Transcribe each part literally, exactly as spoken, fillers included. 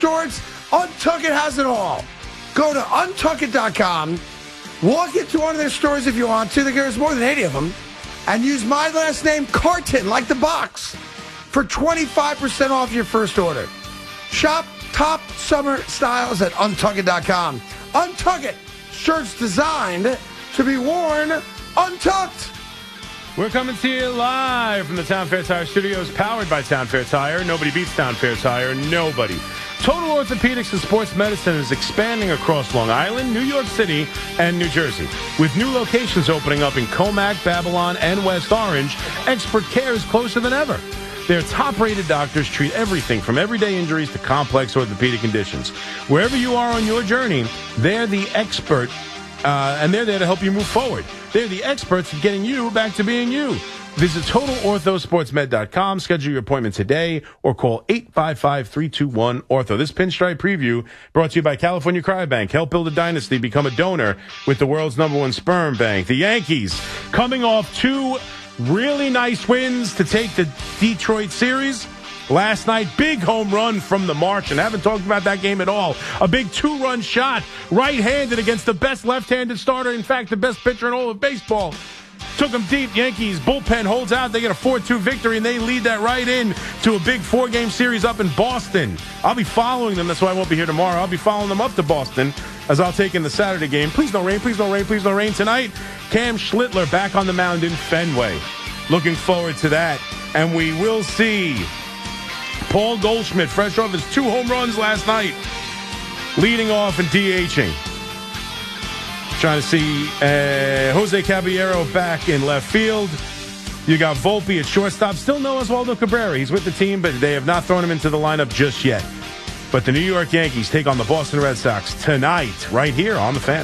shorts. Untuckit has it all. Go to untuckit dot com. Walk into one of their stores if you want to. There's more than eighty of them. And use my last name, Carton, like the box, for twenty-five percent off your first order. Shop top summer styles at untuckit dot com. Untuckit, shirts designed to be worn untucked. We're coming to you live from the Town Fair Tire Studios, powered by Town Fair Tire. Nobody beats Town Fair Tire. Nobody. Total Orthopedics and Sports Medicine is expanding across Long Island, New York City, and New Jersey. With new locations opening up in Comac, Babylon, and West Orange, expert care is closer than ever. Their top-rated doctors treat everything from everyday injuries to complex orthopedic conditions. Wherever you are on your journey, they're the expert, uh, and they're there to help you move forward. They're the experts at getting you back to being you. Visit total ortho sports med dot com, schedule your appointment today, or call eight five five, three two one, ortho. This Pinstripe Preview brought to you by California Cryobank. Help build a dynasty. Become a donor with the world's number one sperm bank. The Yankees coming off two really nice wins to take the Detroit series. Last night, big home run from the Martian. I haven't talked about that game at all. A big two-run shot, right-handed against the best left-handed starter, in fact, the best pitcher in all of baseball. Took them deep. Yankees bullpen holds out. They get a four two victory, and they lead that right in to a big four-game series up in Boston. I'll be following them. That's why I won't be here tomorrow. I'll be following them up to Boston as I'll take in the Saturday game. Please no rain, please no rain, please no rain tonight. Cam Schlittler back on the mound in Fenway. Looking forward to that. And we will see Paul Goldschmidt, fresh off his two home runs last night, leading off and DHing. Trying to see uh, Jose Caballero back in left field. You got Volpe at shortstop. Still no Oswaldo Cabrera. He's with the team, but they have not thrown him into the lineup just yet. But the New York Yankees take on the Boston Red Sox tonight, right here on The Fan.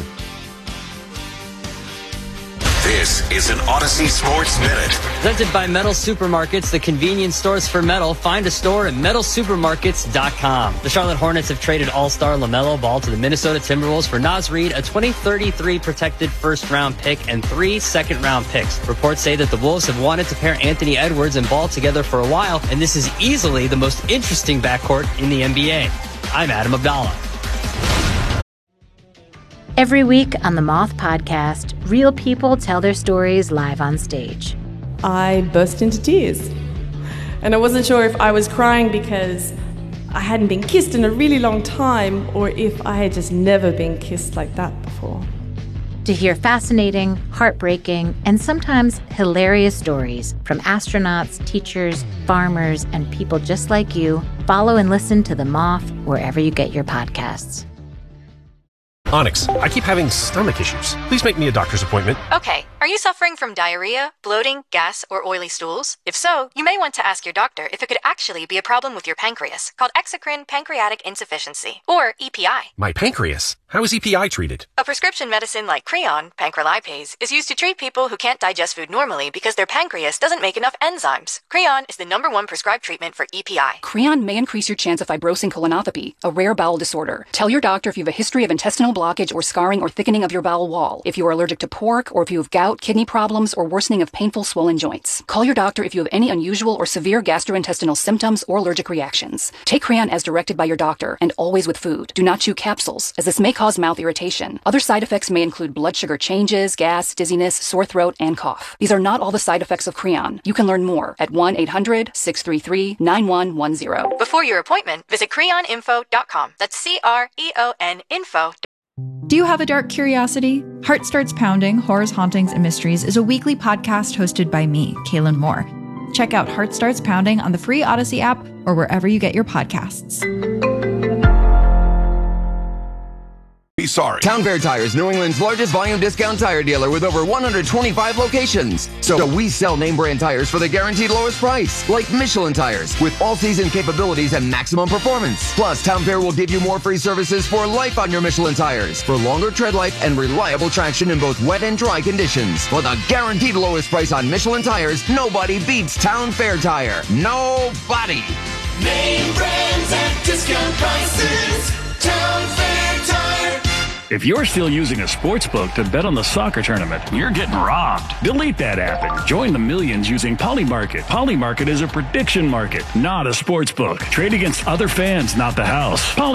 This is an Odyssey Sports Minute. Presented by Metal Supermarkets, the convenience stores for metal. Find a store at metal supermarkets dot com. The Charlotte Hornets have traded all-star LaMelo Ball to the Minnesota Timberwolves for Naz Reid, a twenty thirty-three protected first-round pick, and three second-round picks. Reports say that the Wolves have wanted to pair Anthony Edwards and Ball together for a while, and this is easily the most interesting backcourt in the N B A. I'm Adam Abdallah. Every week on the Moth Podcast, real people tell their stories live on stage. I burst into tears. And I wasn't sure if I was crying because I hadn't been kissed in a really long time or if I had just never been kissed like that before. To hear fascinating, heartbreaking, and sometimes hilarious stories from astronauts, teachers, farmers, and people just like you, follow and listen to The Moth wherever you get your podcasts. Onyx, I keep having stomach issues. Please make me a doctor's appointment. Okay, are you suffering from diarrhea, bloating, gas, or oily stools? If so, you may want to ask your doctor if it could actually be a problem with your pancreas, called exocrine pancreatic insufficiency, or E P I. My pancreas? How is E P I treated? A prescription medicine like Creon, pancrelipase, is used to treat people who can't digest food normally because their pancreas doesn't make enough enzymes. Creon is the number one prescribed treatment for E P I. Creon may increase your chance of fibrosing colonopathy, a rare bowel disorder. Tell your doctor if you have a history of intestinal blockage or scarring or thickening of your bowel wall, if you are allergic to pork, or if you have gout, kidney problems, or worsening of painful swollen joints. Call your doctor if you have any unusual or severe gastrointestinal symptoms or allergic reactions. Take Creon as directed by your doctor, and always with food. Do not chew capsules, as this may cause mouth irritation. Other side effects may include blood sugar changes, gas, dizziness, sore throat, and cough. These are not all the side effects of Creon. You can learn more at one eight hundred, six three three, nine one one zero. Before your appointment, visit creon info dot com. That's C R E O N info. Do you have a dark curiosity? Heart Starts Pounding, Horrors, Hauntings, and Mysteries is a weekly podcast hosted by me, Kaylin Moore. Check out Heart Starts Pounding on the free Odyssey app or wherever you get your podcasts. Be sorry. Town Fair Tire is New England's largest volume discount tire dealer with over one hundred twenty-five locations. So we sell name brand tires for the guaranteed lowest price, like Michelin tires, with all-season capabilities and maximum performance. Plus, Town Fair will give you more free services for life on your Michelin tires, for longer tread life and reliable traction in both wet and dry conditions. For the guaranteed lowest price on Michelin tires, nobody beats Town Fair Tire. Nobody. Name brands at discount prices. Town Fair Tire. If you're still using a sportsbook to bet on the soccer tournament, you're getting robbed. Delete that app and join the millions using Polymarket. Polymarket is a prediction market, not a sportsbook. Trade against other fans, not the house. Poly